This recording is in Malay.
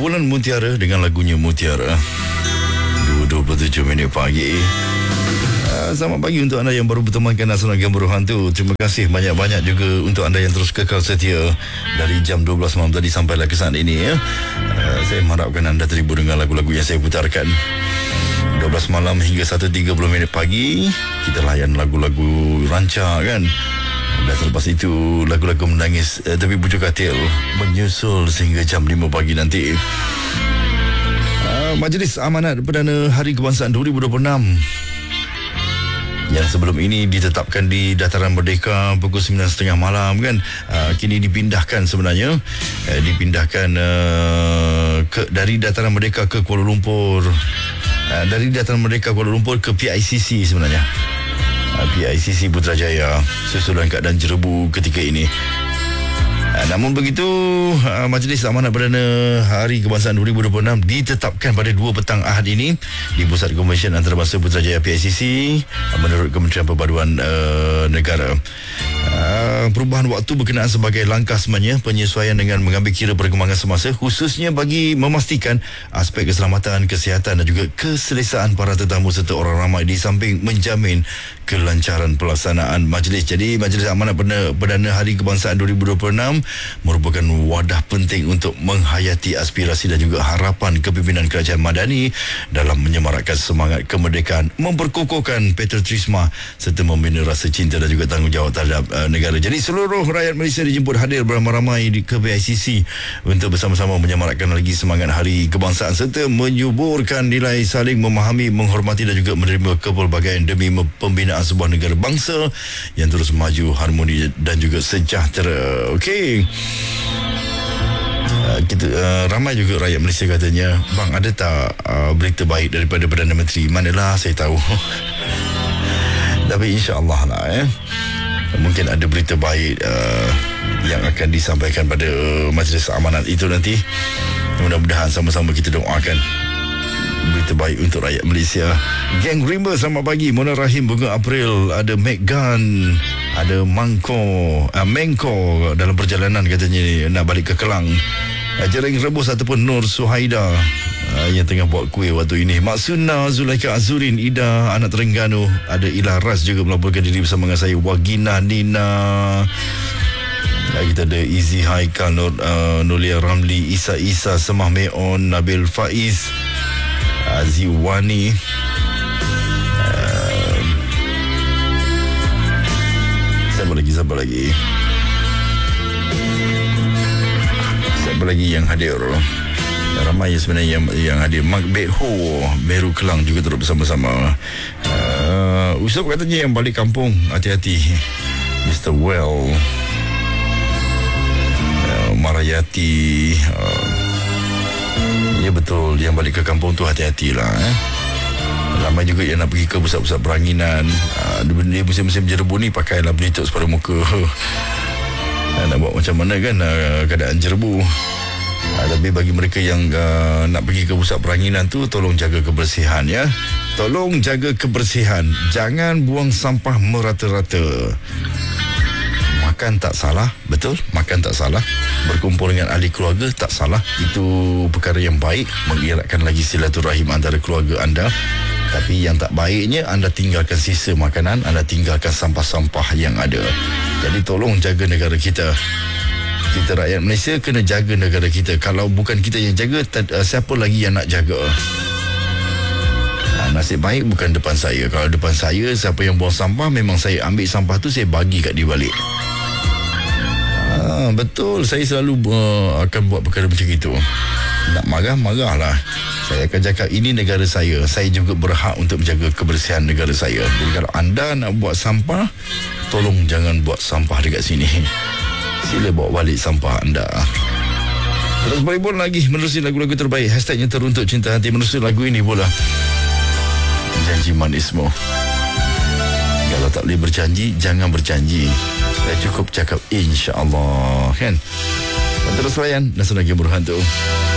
Bulan Mutiara dengan lagunya Mutiara. 2:27 pagi. Selamat pagi untuk anda yang baru bertemankan Nasional Gembor Hantu. Terima kasih banyak-banyak juga untuk anda yang terus kekal setia dari jam 12 malam tadi sampailah ke saat ini ya. Saya mengharapkan anda terhibur dengan lagu-lagu yang saya putarkan. 12 malam hingga 1:30 pagi kita layan lagu-lagu rancak kan. Dan selepas itu lagu-lagu menangis tepi bujuk katil menyusul sehingga jam 5 pagi nanti. Majlis Amanat Perdana Hari Kebangsaan 2026 yang sebelum ini ditetapkan di Dataran Merdeka pukul 9.30 malam kan, kini dipindahkan sebenarnya dari Dataran Merdeka ke Kuala Lumpur, dari Dataran Merdeka Kuala Lumpur ke PICC sebenarnya, PICC Putrajaya susulan keadaan Jerebu ketika ini. Namun begitu, Majlis Amanat Perdana Hari Kebangsaan 2026 ditetapkan pada 2 petang Ahad ini di Pusat Konvensyen Antarabangsa Putrajaya PICC menurut Kementerian Perpaduan Negara. Perubahan waktu berkenaan sebagai langkah sebenarnya penyesuaian dengan mengambil kira perkembangan semasa, khususnya bagi memastikan aspek keselamatan, kesihatan dan juga keselesaan para tetamu serta orang ramai, di samping menjamin kelancaran pelaksanaan majlis. Jadi Majlis Amanat Perdana Hari Kebangsaan 2026 merupakan wadah penting untuk menghayati aspirasi dan juga harapan kepimpinan Kerajaan Madani dalam menyemarakkan semangat kemerdekaan, memperkokohkan patriotisme serta membina rasa cinta dan juga tanggungjawab terhadap negara. Jadi seluruh rakyat Malaysia dijemput hadir beramai-ramai ke PICC untuk bersama-sama menyemarakkan lagi semangat Hari Kebangsaan serta menyuburkan nilai saling memahami, menghormati dan juga menerima kepelbagaian demi pembinaan sebuah negara bangsa yang terus maju, harmoni dan juga sejahtera. Okey. Kita ramai juga rakyat Malaysia katanya, bang, ada tak berita baik daripada Perdana Menteri? Manalah saya tahu. Tapi insya-Allah lah mungkin ada berita baik yang akan disampaikan pada Majlis Amanat itu nanti. Mudah-mudahan sama-sama kita doakan berita baik untuk rakyat Malaysia. Geng Rimba selamat pagi. Mona Rahim, Bunga April, ada Megan, ada Mengko dalam perjalanan katanya nak balik ke Kelang. Jering Rebus ataupun Nur Suhaida yang tengah buat kuih waktu ini. Maksuna, Zulaika Azurin, Ida, anak Terengganu, ada Ila Ras juga melaporkan diri bersama dengan saya. Wagina Nina, kita ada Izzy Haikal, Nulia Ramli, Isa Semah Meon, Nabil Faiz, Aziwani, siapa lagi yang hadir. Ramai sebenarnya yang hadir. Mak Beho, Meru Kelang juga terus bersama-sama. Usop katanya yang balik kampung hati-hati. Mr. Well, Marayati, ya betul, yang balik ke kampung tu hati-hatilah. Ramai juga yang nak pergi ke pusat-pusat peranginan. Di musim-musim Jerebu ni pakailah pelitup separuh muka. Nak buat macam mana kan keadaan Jerebu. Tapi bagi mereka yang nak pergi ke pusat peranginan tu, tolong jaga kebersihan ya. Tolong jaga kebersihan. Jangan buang sampah merata-rata. Makan tak salah, betul, makan tak salah. Berkumpul dengan ahli keluarga tak salah. Itu perkara yang baik, mengeratkan lagi silaturahim antara keluarga anda. Tapi yang tak baiknya, anda tinggalkan sisa makanan, anda tinggalkan sampah-sampah yang ada. Jadi tolong jaga negara kita. Kita rakyat Malaysia kena jaga negara kita. Kalau bukan kita yang jaga, siapa lagi yang nak jaga? Nasib baik bukan depan saya. Kalau depan saya, siapa yang buang sampah, memang saya ambil sampah tu, saya bagi kat dia balik. Betul, saya selalu akan buat perkara macam itu. Nak marah-marahlah. Saya akan cakap, ini negara saya. Saya juga berhak untuk menjaga kebersihan negara saya. Jadi kalau anda nak buat sampah, tolong jangan buat sampah dekat sini. Sila bawa balik sampah anda. Terus berhibur lagi menerusi lagu-lagu terbaik. Hashtagnya teruntuk cinta hati. Menerusi lagu ini pula, Janji Manismu. Kalau tak boleh berjanji, jangan berjanji. Cukup cakap insya-Allah kan. Terus layan Nasional Gembor Hantu.